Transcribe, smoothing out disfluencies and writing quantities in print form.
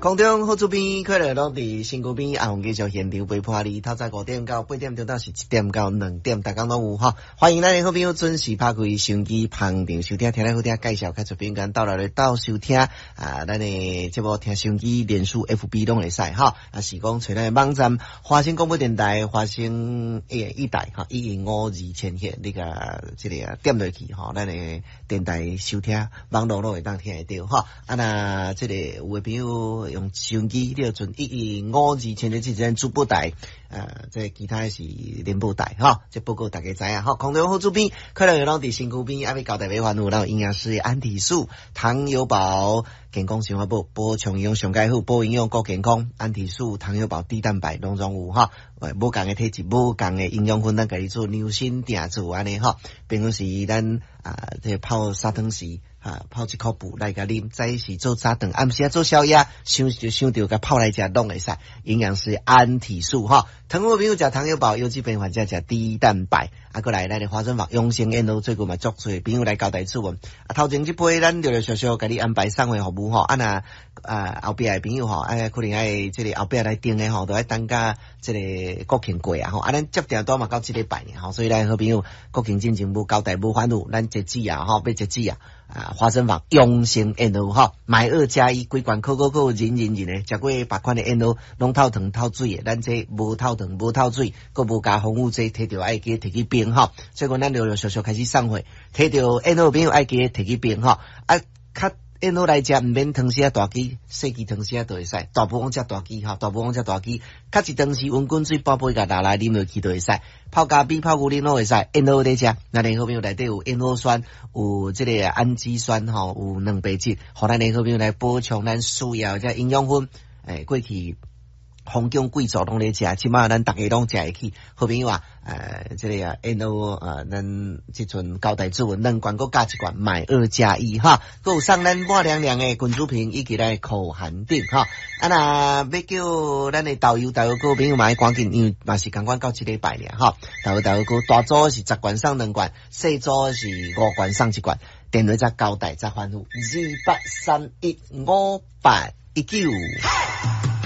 空中好主编，快乐拢伫身躯边，阿红继续现场陪伴你。透早5点到8点，中到是1点到2点，大家拢有哈。欢迎咱的好朋友准时拍开收音机旁边收听，听咱好听介绍，开出边间到来到收听咱的节目听收音机、脸书、FB 拢会使哈。是讲找咱的网站华星广播电台、华星一台哈，1052000赫那个这个点落去哈，咱的电台收听网络都会当听得到哈。那这个有的朋友用收音机，你要存1052000的这阵主播台，这其他是联播台哈。这报告大家知啊哈。空中好主编，快乐有拢伫身躯边，阿要交代买烦恼，咱有营养师安体素、糖油宝、健康生活宝、补充营养上介好，补营养够健康，安体素、糖油宝、低蛋白拢总有哈。无共的体质，无共的营养分，咱家己做量身定做安尼哈。比如是咱这泡砂糖时。泡一口布来甲啉，早时做早顿，暗时做宵夜，想到甲泡来食拢会使。营养师安体素哈，糖友朋友食糖油宝，有疾病患者食低蛋白。过来咱的花生坊养生宴最近嘛足多朋友来交代出问。头前这杯咱略略小小甲你安排送货服务吼，后壁的朋友吼，可能爱这个后壁来订的吼，都爱等甲这个国庆过啊吼，咱接定多嘛到这礼拜呢吼，所以咱好朋友国庆进前无交代无烦恼，咱节止啊吼，要节止啊。花生坊养生宴哈，买2加1，规罐可人的，食过别款的宴拢透糖透水的，咱这无透糖无透水，佮无加防腐剂，摕到爱记摕去冰哈。所以讲咱陆续开始送货，摕到宴朋友爱记摕去冰哈。较宴来食，毋免汤匙大机，细机汤匙都会使，大部分食大机哈，大部分食大机，较一汤匙温滚水半杯甲拿来啉落去都会使。泡咖啡、泡牛奶拢会使，宴在食。咱的好朋友内底有烟核酸，有这个氨基酸吼，有蛋白质，互咱的好朋友来补充咱需要这营养分。过去封建贵族拢咧食，即马咱大家拢食会起。好朋友啊，这个烟咱即阵交代主文，2罐佮加1罐，买2加1哈。佮有送咱抹凉凉的滚珠瓶，以及咱口含锭哈。要叫咱的导游各朋友嘛，赶紧，因为嘛是刚刚到这礼拜了哈。导游哥大组是10罐送2罐，细组是5罐送1罐。电话再交代再欢呼，28315819。